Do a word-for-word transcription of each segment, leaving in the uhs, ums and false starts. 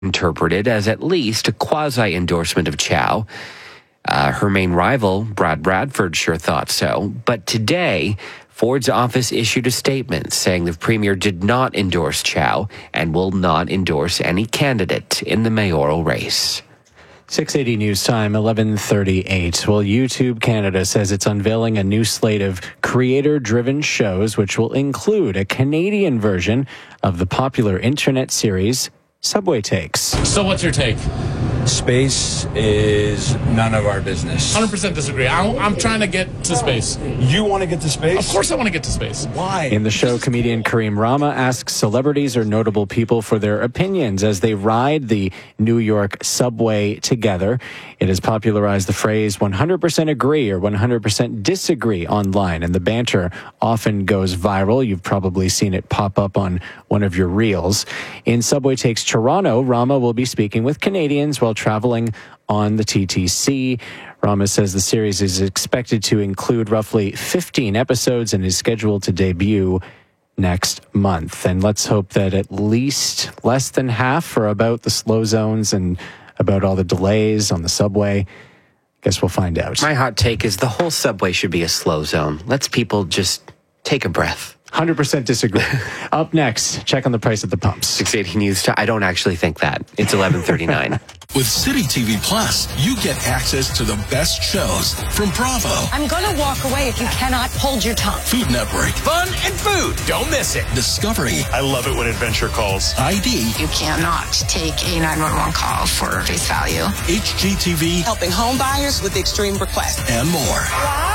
interpreted as at least a quasi-endorsement of Chow. Uh, her main rival, Brad Bradford, sure thought so. But today, Ford's office issued a statement saying the premier did not endorse Chow and will not endorse any candidate in the mayoral race. six eighty News Time, eleven thirty-eight. Well, YouTube Canada says it's unveiling a new slate of creator-driven shows, which will include a Canadian version of the popular internet series Subway Takes. So what's your take? Space is none of our business. one hundred percent disagree. I'm, I'm trying to get to space. You want to get to space? Of course I want to get to space. Why? In the show, comedian Kareem Rama asks celebrities or notable people for their opinions as they ride the New York subway together. It has popularized the phrase one hundred percent agree or one hundred percent disagree online, and the banter often goes viral. You've probably seen it pop up on one of your reels. In Subway Takes Toronto, Rama will be speaking with Canadians while traveling on the T T C. Rama says the series is expected to include roughly fifteen episodes and is scheduled to debut next month. And let's hope that at least less than half are about the slow zones and about all the delays on the subway. Guess we'll find out. My hot take is the whole subway should be a slow zone. Let's people just take a breath. one hundred percent disagree. Up next, check on the price at the pumps. six eighty News. I don't actually think that. It's eleven thirty-nine. With City T V Plus, you get access to the best shows from Bravo, I'm going to walk away if you cannot hold your tongue. Food Network, Fun and food. Don't miss it. Discovery, I love it when adventure calls. I D, You cannot take a nine one one call for face value. H G T V, Helping home buyers with extreme requests. and more.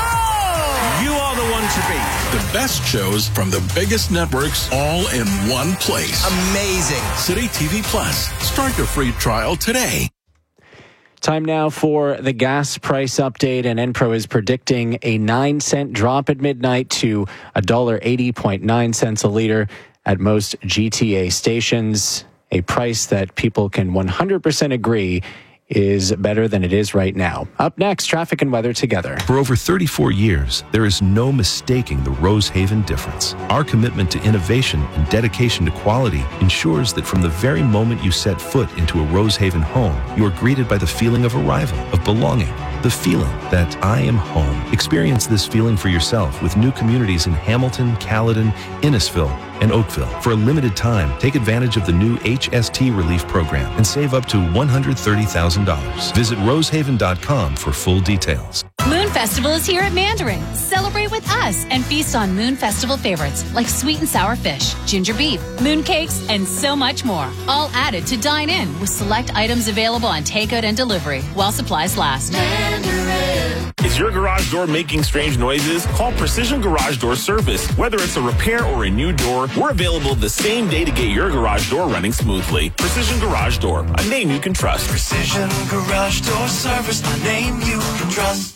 You are the one to beat. The best shows from the biggest networks all in one place. Amazing. City T V Plus. Start your free trial today. Time now for the gas price update, and Enpro is predicting a nine cent drop at midnight to one dollar eighty point nine cents a liter at most G T A stations, a price that people can one hundred percent agree is better than it is right now. Up next, traffic and weather together. For over thirty-four years, there is no mistaking the Rosehaven difference. Our commitment to innovation and dedication to quality ensures that from the very moment you set foot into a Rosehaven home, you are greeted by the feeling of arrival, of belonging, the feeling that I am home. Experience this feeling for yourself with new communities in Hamilton, Caledon, Innisfil, and Oakville. For a limited time, take advantage of the new H S T Relief Program and save up to one hundred thirty thousand dollars. Visit rosehaven dot com for full details. Moon Festival is here at Mandarin. Celebrate with us and feast on Moon Festival favorites like sweet and sour fish, ginger beef, moon cakes, and so much more. All added to dine in with select items available on takeout and delivery while supplies last. Mandarin. Is your garage door making strange noises? Call Precision Garage Door Service. Whether it's a repair or a new door, we're available the same day to get your garage door running smoothly. Precision Garage Door, a name you can trust. Precision Garage Door Service, a name you can trust.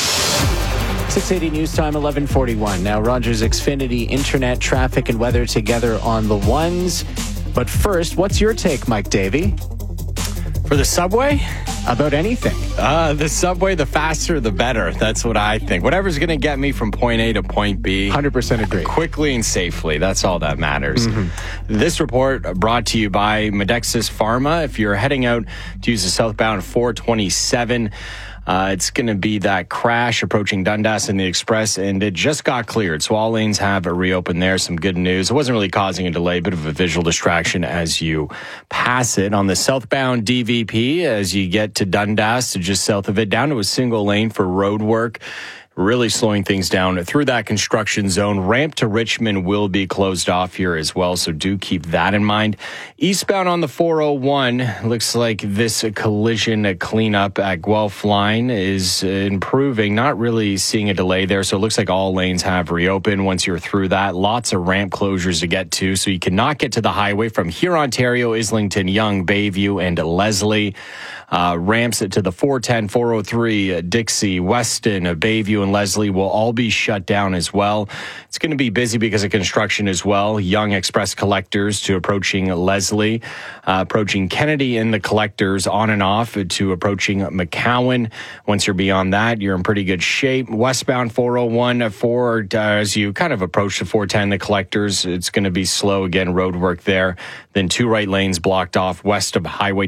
six eighty News Time, eleven forty-one. Now, Rogers Xfinity internet, traffic, and weather together on the ones. But first, what's your take, Mike Davey? For the subway? About anything. Uh, the subway, the faster, the better. That's what I think. Whatever's going to get me from point A to point B. one hundred percent agree. Quickly and safely. That's all that matters. Mm-hmm. This report brought to you by Medexus Pharma. If you're heading out to use the southbound four twenty-seven, Uh, it's going to be that crash approaching Dundas in the Express, and it just got cleared. So all lanes have reopened there. Some good news. It wasn't really causing a delay, bit of a visual distraction as you pass it. On the southbound D V P, as you get to Dundas, to just south of it, down to a single lane for road work. Really slowing things down through that construction zone. Ramp to Richmond will be closed off here as well, so do keep that in mind. Eastbound on the four oh one, looks like this collision cleanup at Guelph Line is improving. Not really seeing a delay there, so it looks like all lanes have reopened once you're through that. Lots of ramp closures to get to, so you cannot get to the highway from here, Ontario, Islington, Yonge, Bayview, and Leslie. Uh, ramps it to the four ten, four oh three, Dixie, Weston, Bayview, and and Leslie will all be shut down as well. It's going to be busy because of construction as well. Young Express collectors to approaching Leslie, uh, approaching Kennedy in the collectors on and off to approaching McCowan. Once you're beyond that, you're in pretty good shape. Westbound four oh one Ford, uh, as you kind of approach the four ten, the collectors, it's going to be slow again, road work there. Then two right lanes blocked off west of Highway